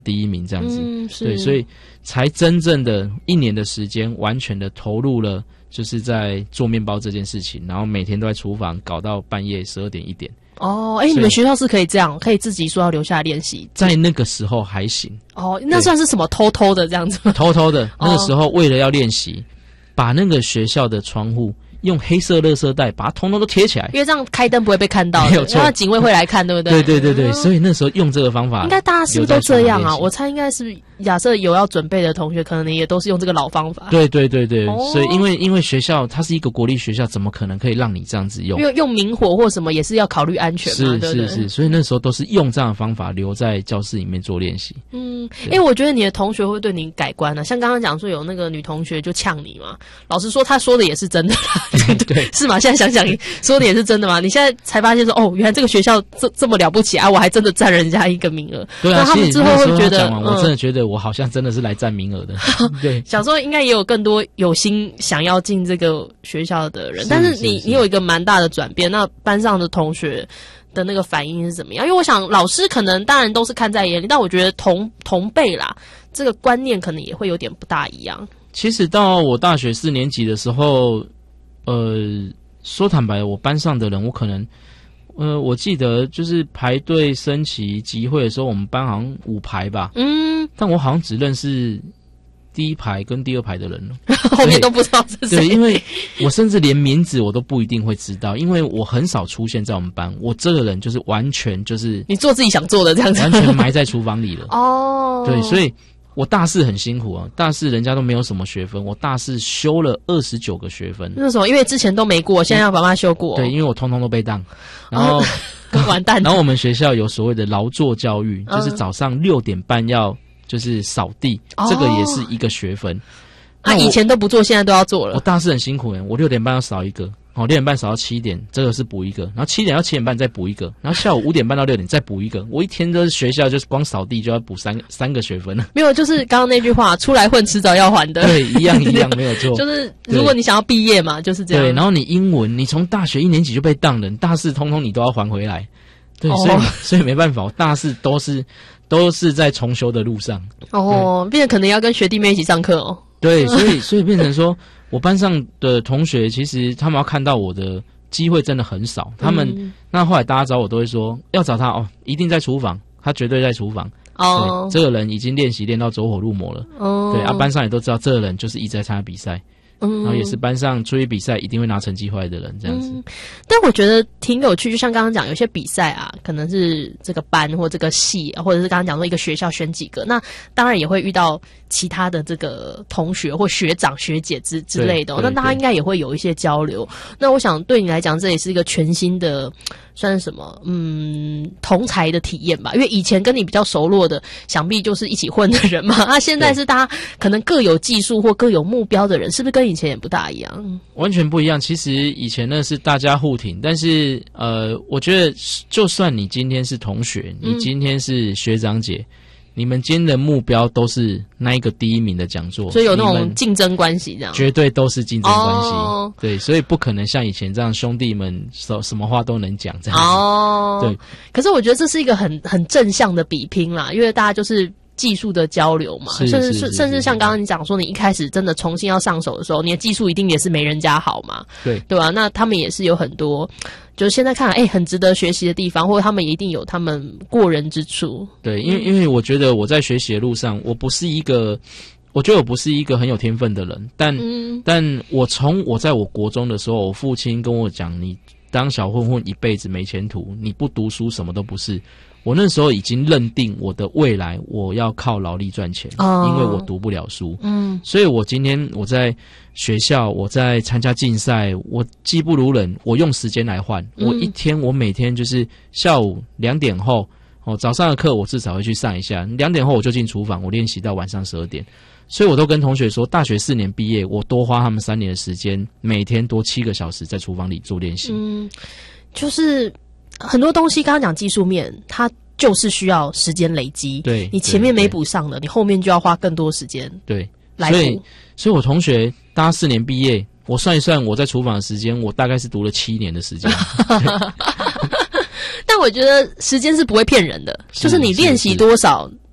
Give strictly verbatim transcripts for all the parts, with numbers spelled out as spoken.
第一名这样子。 嗯， 对，所以才真正的一年的时间，完全的投入了，就是在做面包这件事情，然后每天都在厨房搞到半夜十二点一点。 哦，哎、欸，你们学校是可以这样，可以自己说要留下来练习， 在那个时候还行。 哦，那算是什么偷偷的这样子吗？ 偷偷的，那个时候为了要练习，把那个学校的窗户用黑色垃圾袋把它通通都贴起来， 因为这样开灯不会被看到的， 没有错， 然后警卫会来看，对不对？ 对对对对，嗯、所以那时候用这个方法， 应该大家是不是都这样啊？我猜应该是假设有要准备的同学，可能你也都是用这个老方法。 对对对对， 哦、 所以因为因为学校它是一个国立学校，怎么可能可以让你这样子用？ 因为用明火或什么也是要考虑安全嘛， 是对不对？ 是是，所以那时候都是用这样的方法留在教室里面做练习。 嗯，因为我觉得你的同学会对你改观啊，像刚刚讲说有那个女同学就呛你嘛，老实说她说的也是真的啦，对，是吗？现在想想说的也是真的吗？你现在才发现说哦，原来这个学校这这么了不起啊，我还真的占人家一个名额。 对啊， 那他们之后会觉得， 嗯、我真的觉得我好像真的是来占名额的。对， 小时候应该也有更多有心想要进这个学校的人， 是但是你是是你有一个蛮大的转变，那班上的同学的那个反应是怎么样？因为我想老师可能当然都是看在眼里，但我觉得同同辈啦，这个观念可能也会有点不大一样。 其实到我大学四年级的时候，呃，说坦白，我班上的人，我可能，呃，我记得就是排队升旗集会的时候，我们班好像五排吧，嗯，但我好像只认识第一排跟第二排的人了， 后面都不知道是谁。 对，因为我甚至连名字我都不一定会知道，因为我很少出现在我们班。我这个人就是完全就是你做自己想做的这样子， 完全埋在厨房里了。 哦， 对，所以我大四很辛苦啊，大四人家都没有什么学分，我大四修了二十九个学分。 那什么？因为之前都没过，现在要把它修过。 对，因为我通通都被当，然后、 哦、完蛋。 然后我们学校有所谓的劳作教育，就是早上六点半要。就是扫地，哦、这个也是一个学分。 那、啊、以前都不做，现在都要做了。 我大四很辛苦耶，我六点半要扫一个，哦，六点半扫到七点，这个是补一个，然后七点到七点半再补一个，然后下午五点半到六点再补一个。我一天都是学校，就是光扫地就要补三三个学分了。 没有，就是刚刚那句话，出来混迟早要还的。 对，一样一样，没有错。 就是如果你想要毕业嘛，就是这样。 对，然后你英文，你从大学一年级就被当了，大四通通你都要还回来。对，哦、所以所以没办法，我大四都是。都是在重修的路上哦，变成可能要跟学弟妹一起上课哦。 对，所以所以变成说，我班上的同学其实他们要看到我的机会真的很少。他们、嗯、那后来大家找我都会说要找他哦，一定在厨房，他绝对在厨房。哦，这个人已经练习练到走火入魔了。哦，对啊，班上也都知道这个人就是一直在参加比赛。嗯，然后也是班上出去比赛一定会拿成绩回来的人，这样子。嗯、 但我觉得挺有趣，就像刚刚讲，有些比赛啊，可能是这个班或这个系，或者是刚刚讲说一个学校选几个，那当然也会遇到其他的这个同学或学长学姐之之类的、哦，那大家应该也会有一些交流。那我想对你来讲，这也是一个全新的。算是什么？嗯，同才的体验吧。因为以前跟你比较熟络的，想必就是一起混的人嘛。啊，现在是大家可能各有技术或各有目标的人，是不是跟以前也不大一样？ 完全不一样。其实以前呢是大家互挺，但是呃，我觉得就算你今天是同学，你今天是学长姐。嗯，你们今天的目标都是那一个第一名的讲座， 所以有那种竞争关系，这样绝对都是竞争关系。 哦、 对，所以不可能像以前这样兄弟们什什么话都能讲这样子。 哦， 对。 可是我觉得这是一个很很正向的比拼啦，因为大家就是技术的交流嘛，甚至是甚至像刚刚你讲说，你一开始真的重新要上手的时候，你的技术一定也是没人家好嘛， 对对吧？那他们也是有很多。就是现在看来，哎、欸，很值得学习的地方，或者他们一定有他们过人之处。 对，因为因为我觉得我在学习的路上，我不是一个，我觉得我不是一个很有天分的人，但、嗯、但我从我在我国中的时候，我父亲跟我讲，你当小混混一辈子没前途，你不读书什么都不是。我那时候已经认定我的未来我要靠劳力赚钱，哦、因为我读不了书。嗯，所以我今天我在学校，我在参加竞赛，我技不如人，我用时间来换。嗯、我一天，我每天就是下午两点后，哦，早上的课我至少会去上一下，两点后我就进厨房，我练习到晚上十二点。所以我都跟同学说，大学四年毕业，我多花他们三年的时间，每天多七个小时在厨房里做练习。嗯， 就是。很多东西刚刚讲技术面，它就是需要时间累积。 对， 你前面没补上的，你后面就要花更多时间。 对， 来补。 所以，所以我同学大家四年毕业，我算一算我在厨房的时间，我大概是读了七年的时间。 但我觉得时间是不会骗人的，是就是你练习多少，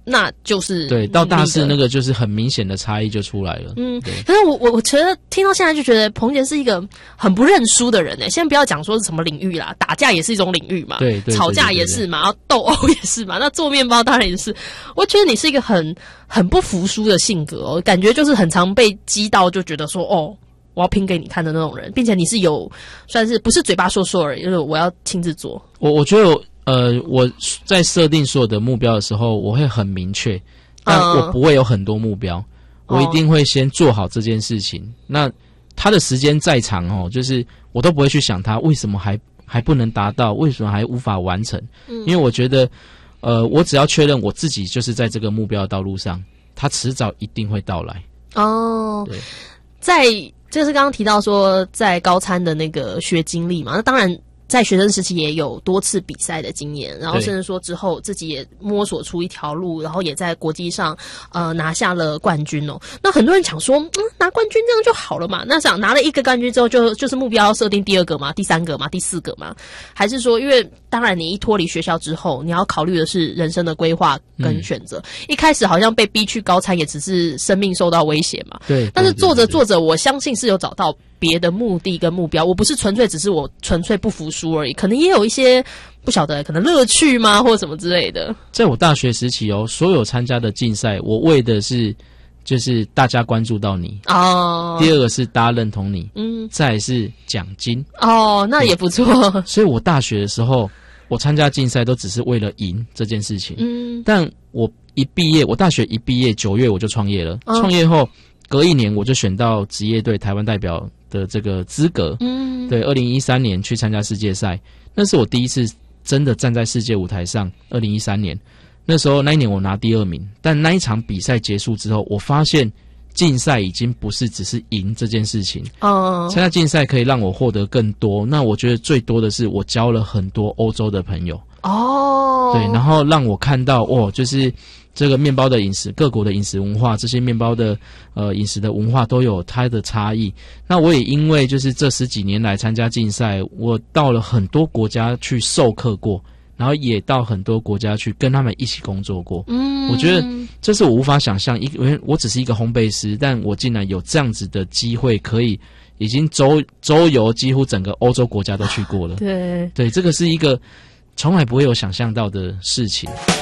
那就是对，到大四那个就是很明显的差异就出来了。 嗯，可是我我我觉得听到现在就觉得彭杰是一个很不认输的人诶。先不要讲说是什么领域啦，打架也是一种领域嘛， 对，对， 吵架也是嘛，然后斗殴也是嘛，那做面包当然也是。我觉得你是一个很很不服输的性格哦，感觉就是很常被激到，就觉得说哦。我要拼给你看的那种人，并且你是有算是不是嘴巴说说而已，就是我要亲自做。 我我觉得呃我在设定所有的目标的时候，我会很明确，但我不会有很多目标，嗯、我一定会先做好这件事情。哦、那他的时间再长哦，就是我都不会去想他为什么还还不能达到，为什么还无法完成，嗯、因为我觉得呃我只要确认我自己就是在这个目标的道路上，他迟早一定会到来。 哦， 对， 在。就是刚刚提到说在高参的那个学经历嘛，那当然在学生时期也有多次比赛的经验，然后甚至说之后自己也摸索出一条路，然后也在国际上呃拿下了冠军哦。那很多人想说，嗯，拿冠军这样就好了嘛？那想拿了一个冠军之后就就是目标设定第二个嘛、第三个嘛、第四个嘛？还是说，因为当然你一脱离学校之后，你要考虑的是人生的规划跟选择。嗯、一开始好像被逼去高参，也只是生命受到威胁嘛。 对。 但是做着做着，我相信是有找到别的目的跟目标，我不是纯粹只是我纯粹不服输而已，可能也有一些不晓得可能乐趣吗，或者什么之类的。 在我大学时期哦，所有参加的竞赛，我为的是就是大家关注到你哦。第二个是大家认同你，嗯，再来是奖金哦，那也不错。 所以我大学的时候，我参加竞赛都只是为了赢这件事情。嗯，但我一毕业，我大学一毕业九月我就创业了，创、哦、业后隔一年我就选到职业队台湾代表的这个资格，嗯，对，二零一三年去参加世界赛，那是我第一次真的站在世界舞台上。二零一三年，那时候那一年我拿第二名，但那一场比赛结束之后，我发现竞赛已经不是只是赢这件事情，哦，参加竞赛可以让我获得更多。那我觉得最多的是我交了很多欧洲的朋友，哦，对，然后让我看到哦，就是这个面包的饮食，各国的饮食文化，这些面包的呃饮食的文化都有它的差异。那我也因为就是这十几年来参加竞赛，我到了很多国家去授课过，然后也到很多国家去跟他们一起工作过。嗯，我觉得这是我无法想象，因为我只是一个烘焙师，但我竟然有这样子的机会，可以已经周周游几乎整个欧洲国家都去过了。 对对， 这个是一个从来不会有想象到的事情。